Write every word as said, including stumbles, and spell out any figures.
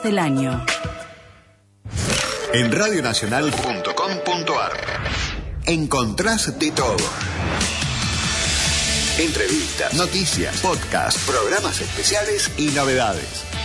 del año. En radio nacional punto com punto a r encontrás de todo. Entrevistas, noticias, podcasts, programas especiales y novedades.